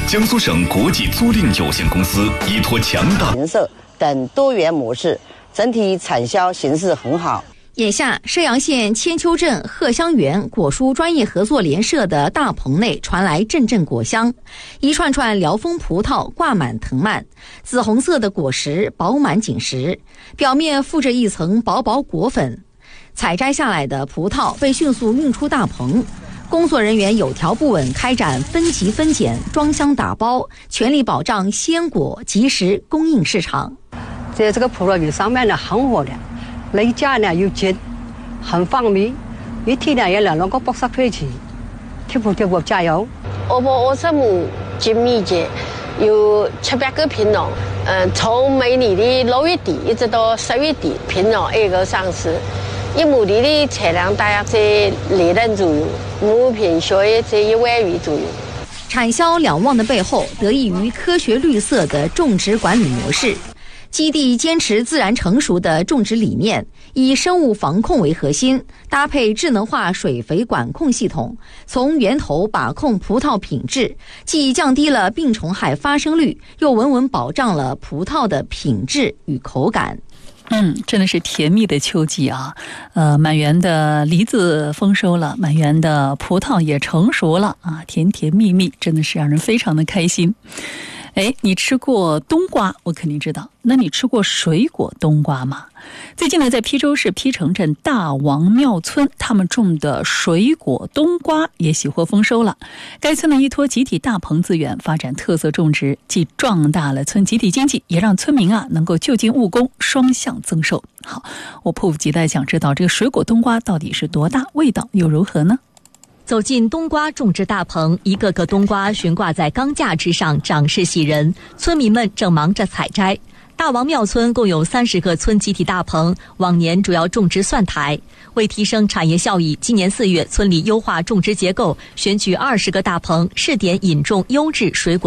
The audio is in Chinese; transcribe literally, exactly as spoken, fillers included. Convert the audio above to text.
江苏省国际租赁有限公司依托强大形色等多元模式，整体产销形势很好。 眼下，射阳县千秋镇贺香园果蔬专业合作联社的大棚内传来阵阵果香，一串串辽丰葡萄挂满藤蔓，紫红色的果实饱满紧实，表面附着一层薄薄果粉。采摘下来的葡萄被迅速运出大棚，工作人员有条不紊开展分级分拣、装箱打包，全力保障鲜果及时供应市场。 在这个葡萄园上面呢，很好的。离家呢又近，很方便，一天呢也两个八十块钱，贴补贴补加油。 我们二十亩地面积有七百个品种，嗯，从每年的六月底一直到十月底，品种挨个上市。一亩地的产量大约在两吨左右，亩品小约在一万元左右。 产销两旺的背后，得益于科学绿色的种植管理模式。基地坚持自然成熟的种植理念，以生物防控为核心，搭配智能化水肥管控系统，从源头把控葡萄品质，既降低了病虫害发生率，又稳稳保障了葡萄的品质与口感。 嗯，真的是甜蜜的秋季啊！呃，满园的梨子丰收了，满园的葡萄也成熟了啊，甜甜蜜蜜，真的是让人非常的开心。哎，你吃过冬瓜？我肯定知道。那你吃过水果冬瓜吗？最近呢，在邳州市邳城镇大王庙村，他们种的水果冬瓜也喜获丰收了。该村呢依托集体大棚资源，发展特色种植，既壮大了村集体经济，也让村民啊能够就近务工，双向增收。好，我迫不及待想知道这个水果冬瓜到底是多大，味道又如何呢？ 走进冬瓜种植大棚，一个个冬瓜悬挂在钢架之上，长势喜人。村民们正忙着采摘。大王庙村共有三十个村集体大棚，往年主要种植蒜苔。为提升产业效益，今年四月，村里优化种植结构，选取二十个大棚，试点引种优质水果。